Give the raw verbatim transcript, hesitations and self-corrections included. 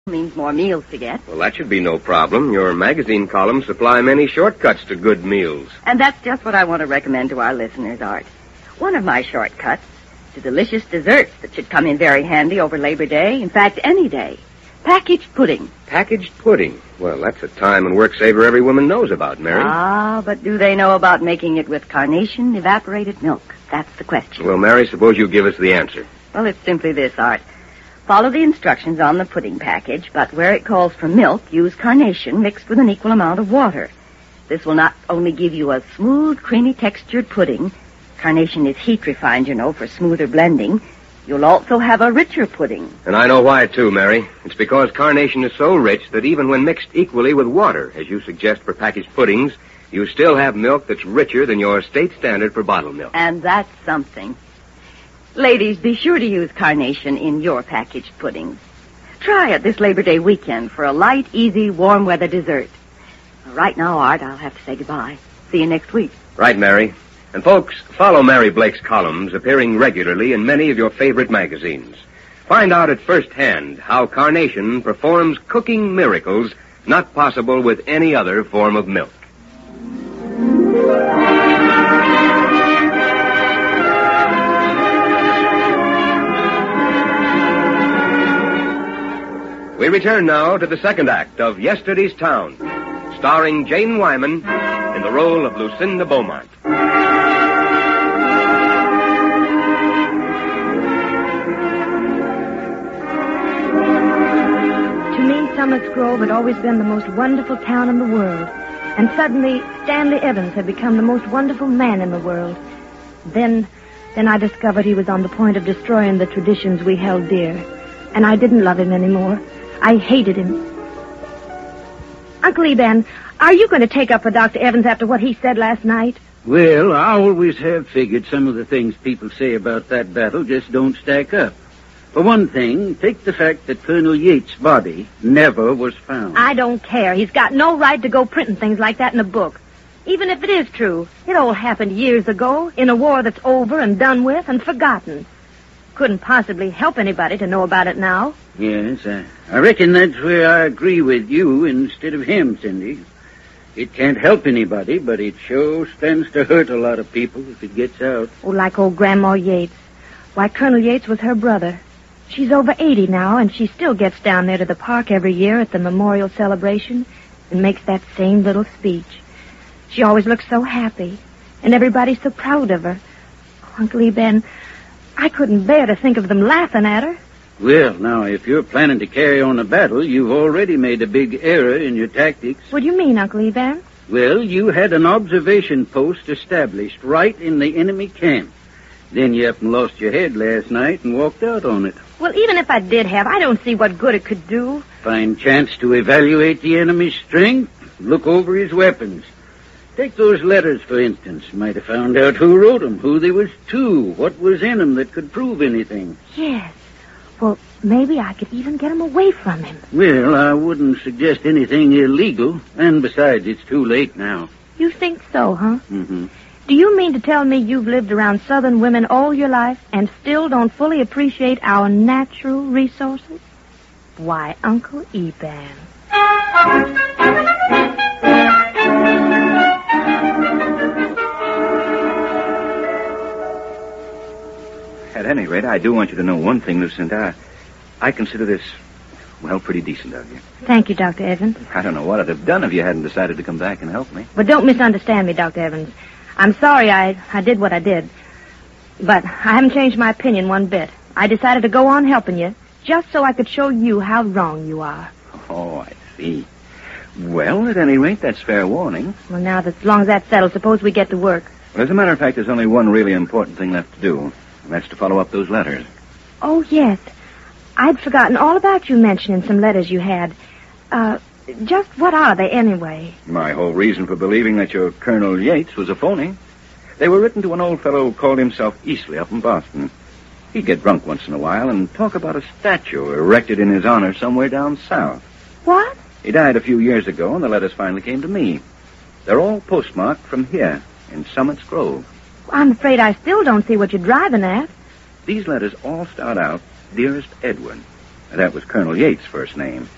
means more meals to get. Well, that should be no problem. Your magazine columns supply many shortcuts to good meals. And that's just what I want to recommend to our listeners, Art. One of my shortcuts to delicious desserts that should come in very handy over Labor Day. In fact, any day. Packaged pudding. Packaged pudding? Well, that's a time and work saver every woman knows about, Mary. Ah, but do they know about making it with carnation evaporated milk? That's the question. Well, Mary, suppose you give us the answer. Well, it's simply this, Art. Follow the instructions on the pudding package, but where it calls for milk, use carnation mixed with an equal amount of water. This will not only give you a smooth, creamy textured pudding. Carnation is heat refined, you know, for smoother blending. You'll also have a richer pudding. And I know why, too, Mary. It's because carnation is so rich that even when mixed equally with water, as you suggest for packaged puddings, you still have milk that's richer than your state standard for bottled milk. And that's something. Ladies, be sure to use carnation in your packaged puddings. Try it this Labor Day weekend for a light, easy, warm weather dessert. Right now, Art, I'll have to say goodbye. See you next week. Right, Mary. And folks, follow Mary Blake's columns appearing regularly in many of your favorite magazines. Find out at first hand how carnation performs cooking miracles not possible with any other form of milk. We return now to the second act of Yesterday's Town, starring Jane Wyman in the role of Lucinda Beaumont. To me, Summits Grove had always been the most wonderful town in the world. And suddenly, Stanley Evans had become the most wonderful man in the world. Then, then I discovered he was on the point of destroying the traditions we held dear. And I didn't love him anymore. I hated him. Uncle Eben, are you going to take up for Doctor Evans after what he said last night? Well, I always have figured some of the things people say about that battle just don't stack up. For one thing, take the fact that Colonel Yates' body never was found. I don't care. He's got no right to go printing things like that in a book. Even if it is true, it all happened years ago in a war that's over and done with and forgotten. Couldn't possibly help anybody to know about it now. Yes, I, I reckon that's where I agree with you instead of him, Cindy. It can't help anybody, but it sure stands to hurt a lot of people if it gets out. Oh, like old Grandma Yates. Why, Colonel Yates was her brother. She's over eighty now, and she still gets down there to the park every year at the memorial celebration and makes that same little speech. She always looks so happy, and everybody's so proud of her. Oh, Uncle Eben, I couldn't bear to think of them laughing at her. Well, now, if you're planning to carry on a battle, you've already made a big error in your tactics. What do you mean, Uncle Eben? Well, you had an observation post established right in the enemy camp. Then you up and lost your head last night and walked out on it. Well, even if I did have, I don't see what good it could do. Fine chance to evaluate the enemy's strength, look over his weapons. Take those letters, for instance. Might have found out who wrote them, who they was to, what was in them that could prove anything. Yes. Well, maybe I could even get him away from him. Well, I wouldn't suggest anything illegal. And besides, it's too late now. You think so, huh? Mm-hmm. Do you mean to tell me you've lived around Southern women all your life and still don't fully appreciate our natural resources? Why, Uncle Eben. At any rate, I do want you to know one thing, Lucinda. I, I consider this, well, pretty decent of you. Thank you, Doctor Evans. I don't know what I'd have done if you hadn't decided to come back and help me. But don't misunderstand me, Doctor Evans. I'm sorry I, I did what I did. But I haven't changed my opinion one bit. I decided to go on helping you just so I could show you how wrong you are. Oh, I see. Well, at any rate, that's fair warning. Well, now, that, as long as that's settled, suppose we get to work. Well, as a matter of fact, there's only one really important thing left to do, and that's to follow up those letters. Oh, yes. I'd forgotten all about you mentioning some letters you had. Uh, just what are they, anyway? My whole reason for believing that your Colonel Yates was a phony. They were written to an old fellow who called himself Eastley up in Boston. He'd get drunk once in a while and talk about a statue erected in his honor somewhere down south. What? He died a few years ago, and the letters finally came to me. They're all postmarked from here, in Summits Grove. I'm afraid I still don't see what you're driving at. These letters all start out, Dearest Edwin. That was Colonel Yates' first name.